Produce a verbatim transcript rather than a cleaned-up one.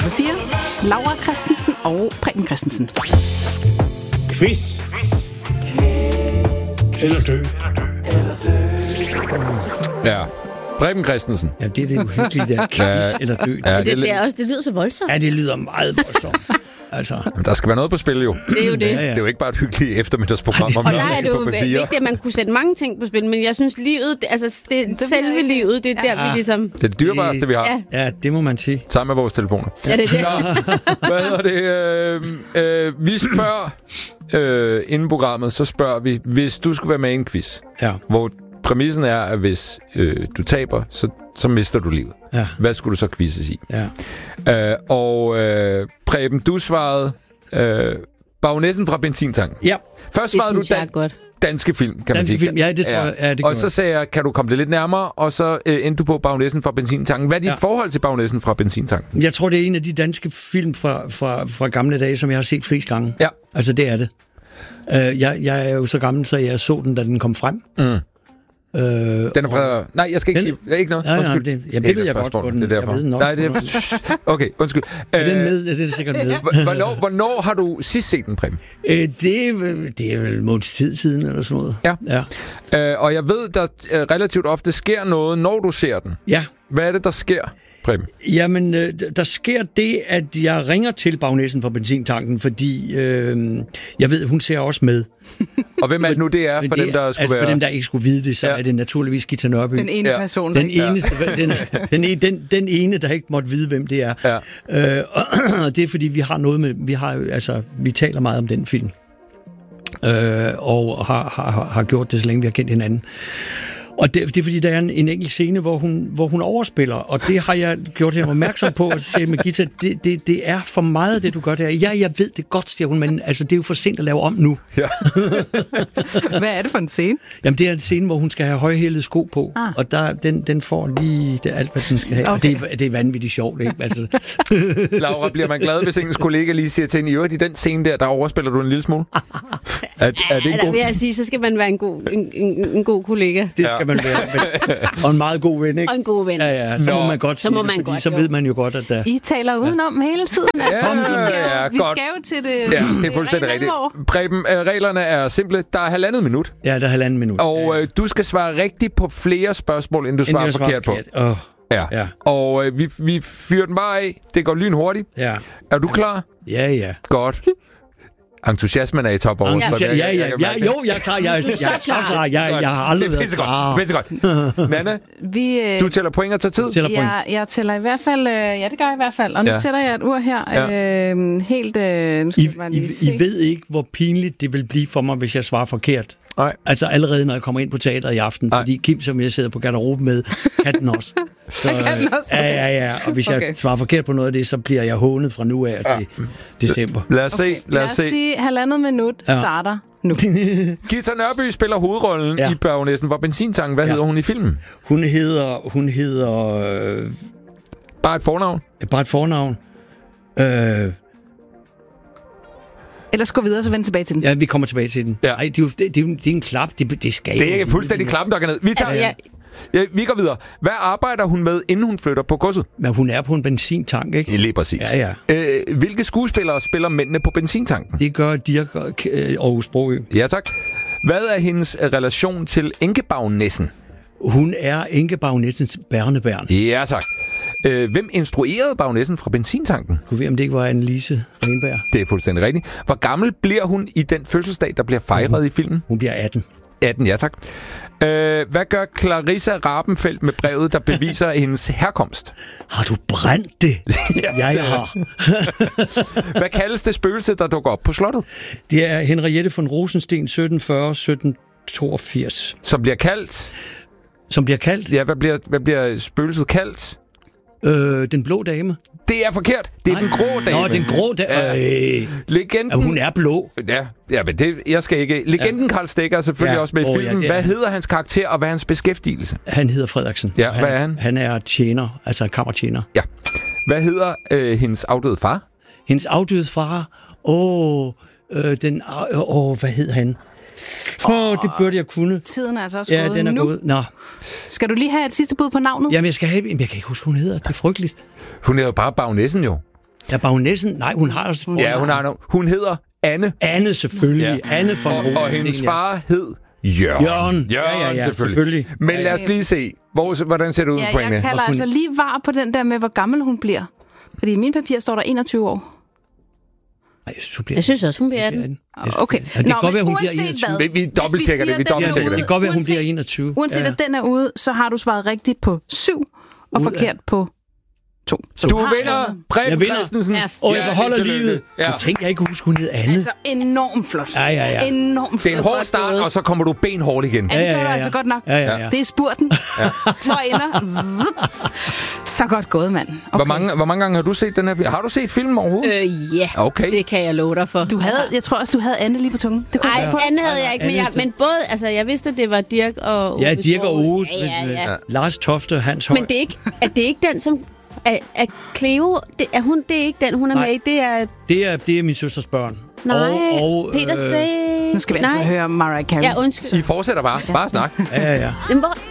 fire. Laura Christensen og Preben Christensen. Quiz. Eller dø. Ja. Preben Christensen. Ja, det er det uhyggelige der. Quiz Ja. eller dø. Ja, Det, det, er også, det lyder så voldsomt. Ja, det lyder meget voldsomt. Altså. Men der skal være noget på spil, jo. Det er jo det. Ja, ja. Det er jo ikke bare et hyggeligt eftermiddagsprogram, om Og der der er det jo på papir. vigtigt, at man kunne sætte mange ting på spil, men jeg synes, livet, det- altså det, det selve livet, det er der, vi ligesom... Det er det dyrebareste, vi har. Ja. Ja, det må man sige. Sammen med vores telefoner. Ja, det er det. Hvad hedder det? Øh, øh, vi spørger, øh, inden programmet, så spørger vi, hvis du skulle være med i en quiz, Ja. hvor præmissen er, at hvis øh, du taber, så, så mister du livet. Ja. Hvad skulle du så quizzes i? Ja. Øh, og øh, Preben, du svarede øh, baronessen fra benzintanken. Ja. Først Det svarede du synes jeg er dan- godt. danske film, kan man Danske sige. film, ja, det tror jeg. Ja, det og gør så jeg. sagde jeg, kan du komme det lidt nærmere? Og så øh, endte du på baronessen fra benzintanken. Hvad er dit Ja. forhold til baronessen fra benzintanken? Jeg tror, det er en af de danske film fra, fra, fra gamle dage, som jeg har set flest gange. Ja. Altså, det er det. Uh, jeg, jeg er jo så gammel, så jeg så den, da den kom frem. Mm. Uh, Den er fra... Nej, jeg skal ikke Den- sige... Ikke noget. Ja, ja, Undskyld. det- jamen, det ved jeg godt, spørgsmål. hvor den- Det er derfor. jeg ved nok, Nej, det hvor er... Okay, undskyld. er den Øh, med? Ja, det er det sikkert med. h- Hvornår, hvornår har du sidst set den, Preben? Uh, det, er, vel- det er vel en måneds tid siden, eller sådan noget. Ja. Ja. Øh, og jeg ved, der øh, relativt ofte sker noget, når du ser den. Ja. Hvad er det, der sker, Preben? Jamen, øh, der sker det, at jeg ringer til bagnæssen fra benzintanken, fordi øh, jeg ved, hun ser også med. Og hvem er det nu, det er, Men for det, dem, der skulle altså, være... for dem, der ikke skulle vide det, så Ja. ja. er det naturligvis Gita Nørby. Den ene Ja. person. Den der- eneste, den, den, ene- den, den ene, der ikke måtte vide, hvem det er. Ja. Øh, og det er, fordi vi har noget med... Vi, har, jo- altså, vi taler meget om den film. Øh, og har, har, har gjort det, så længe vi har kendt hinanden. Og det, det er fordi, der er en, en enkelt scene, hvor hun, hvor hun overspiller, og det har jeg gjort hende opmærksom på, og så siger jeg med Gita, det, det, det er for meget, det du gør der. Ja, jeg ved det godt, siger hun, men altså, det er jo for sent at lave om nu. Ja. Hvad er det for en scene? Jamen, det er en scene, hvor hun skal have højhælede sko på, Ah. og der, den, den får lige det, alt, hvad den skal have. Okay. Og Okay. det, er- det er vanvittigt sjovt, ikke? Altså, Laura, bliver man glad, hvis ens kollega lige siger til hende, i øvrigt i den scene der, der overspiller du en lille smule? Er, er det Ja, en der god... vil jeg sige, så skal man være en god, en, en, en god kollega. det skal man være. Men, og en meget god ven, ikke? Og en god ven. Ja, ja, så Nå. må man godt Så sige må det, man fordi godt, så jo. ved man jo godt, at der... I taler udenom hele tiden. Altså, Ja, vi skal, ja, jo, vi godt. skal jo til det. Ja, det er fuldstændig ren rigtigt. alvor. Preben, øh, reglerne er simple. Der er halvandet minut, Ja, der er halvanden minut. og øh, du skal svare rigtigt på flere spørgsmål, end du svarer Inden jeg forkert på. Åh, Ja. Ja. Og øh, vi, vi fyrer den bare af. Det går lynhurtigt. ja. Er du klar? Ja, ja. Godt. Entusiasmen er i top over. Ja, ja, ja, ja, ja, jo, jeg er klar. Jeg er, jeg er så klar. Jeg, jeg har aldrig Det er været pissegodt. klar. Pissegodt. Nana, Vi, øh, du tæller point og tager tid. Tæller point. jeg, jeg tæller i hvert fald, øh, ja det gør jeg i hvert fald, og nu Ja. sætter jeg et ur her, Ja. øh, helt, øh, nu skal I, jeg bare lige I, se. I ved ikke, hvor pinligt det vil blive for mig, hvis jeg svarer forkert. Nej. Altså allerede, når jeg kommer ind på teateret i aften. Nej. Fordi Kim, som jeg sidder på garderoben med, kan den også. Så, Kan den også? Ja, ja, ja. Og hvis Okay. jeg svarer forkert på noget af det, så bliver jeg hånet fra nu af til december. Lad os se. Lad Lad os os se. sige, halvandet minut Ja. starter nu. Gita Nørby spiller hovedrollen Ja. i baronessen fra benzintanken. Hvad Ja. hedder hun i filmen? Hun hedder... Hun hedder... Øh, Bare et fornavn. bare et fornavn. Øh, Ellers gå videre, så vend tilbage til den. ja, vi kommer tilbage til den. Ja. Nej, det, er jo- det, det, er jo- det er en klap. Det, det skal Det er jo- fuldstændig klappen, der går ned. Vi, tager, Altså, jeg, ja, vi går videre. Hvad arbejder hun med, inden hun flytter på godset? Men hun er på en benzintank, ikke? Lige præcis. Ja, ja. Øh, hvilke skuespillere spiller mændene på benzintanken? Det gør Dirk øh, Aarhus Broø. Ja, tak. Hvad er hendes øh, relation til enkebagnæssen? Hun er enkebagnæssens bærnebærn. Ja, tak. Øh, hvem instruerede bagnæssen fra benzintanken? Kunne vi, om det ikke var Annelise Renberg? Det er fuldstændig rigtigt. Hvor gammel bliver hun i den fødselsdag, der bliver fejret i filmen? Hun bliver atten. atten, ja tak. Øh, hvad gør Clarissa Rabenfeldt med brevet, der beviser hendes herkomst? Har du brændt det? ja, jeg har. Hvad kaldes det spøgelse, der dukker op på slottet? Det er Henriette von Rosensten sytten fyrre til sytten toogfirs, Som bliver kaldt... som bliver kaldt Ja, hvad bliver, hvad bliver spøgelset kaldt? øh, Den Blå Dame. Det er forkert. Det er Nej. den grå dame. Nå, den grå dame. Ja. Øh, Legenden... ja, hun er blå. Ja, ja, men det, jeg skal ikke... Legenden Karl Stegger er selvfølgelig Ja. også med i Åh, filmen. ja, det er Hvad han. hedder hans karakter, og hvad er hans beskæftigelse? Han hedder Frederiksen. Ja, hvad er han? Han er tjener, altså kammertjener. Ja. Hvad hedder øh, hendes afdøde far? Hendes afdøde far, åh, øh, den, åh, hvad hed han? Åh, det burde jeg kunne. Tiden er altså også Ja, gået den er nu. gået. Nå, Skal du lige have et sidste bud på navnet? jamen jeg skal have, jamen, jeg kan ikke huske, hvad hun hedder. Det er frygteligt. Hun hedder jo bare bagnæssen jo. Ja, baronessen. Nej, hun har også... Ja, hun har no- Hun hedder Anne. Anne, selvfølgelig. Ja. Anne von Og, og hendes far hed Jørgen. Jørgen. Ja, ja, ja, selvfølgelig. Men lad os lige se, hvor, hvordan ser det ud Ja, på jeg hende? kalder hun- altså lige var på den der med, hvor gammel hun bliver. Fordi i mine papirer står der enogtyve år. Nej, jeg synes, hun bliver... Jeg synes også, hun bliver atten. Jeg synes, Okay. Ja, det kan godt være, hun bliver uanset enogtyve. hvad, Vi, vi hvis dobbelttjekker siger, det, vi at den er dobbelttjekker ude- det. Det kan godt være, hun uanset- bliver enogtyve. Uanset Ja. at den er ude, så har du svaret rigtigt på syv, og Ud af- forkert på to. Så Du har vinder, noget. Preben Jeg vinder. Christensen. Ja, Og jeg beholder tillykke. livet. Ja. Jeg tænkte, jeg ikke kunne huske, hun hed Anne. Altså enormt flot. Ja, ja, ja. Enormt flot. Det er en hård start, og så kommer du benhårdt igen. Ja, det gør du altså godt nok. Ja, ja, ja. Det er spurten. For ender. Zzzt. Så godt gået, mand. Okay. Hvor, mange, hvor mange gange har du set den her film? Har du set filmen overhovedet? Øh, ja, Okay. det kan jeg love dig for. Du havde, jeg tror også, du havde Anne lige på tungen. Det kunne jeg se på. Nej, Anne havde jeg ikke, men, jeg, Anne- men både, altså jeg vidste, at det var Dirk og Ove. Ja, Dirk og Ove. Ja, ja, ja. Lars Tofte og Hans Høj. Men det er ikke, er det ikke den, som... Er, er Cleo, det, er hun, det er ikke den, hun er Nej. med i, det er... Det er, det er min søsters børn. Nej, Og, og, Peters øh, Bay. Nu skal vi altså Nej. høre Mariah Carey. Ja, undskyld. I fortsætter bare. Bare snak. Ja, ja, ja. Men hvor,